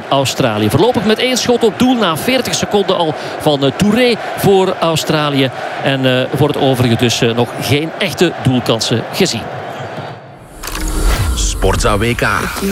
Australië. Voorlopig met 1 schot op doel na 40 seconden al van Touré voor Australië. En voor het overige dus nog geen echte doelkansen gezien. Sportza WK.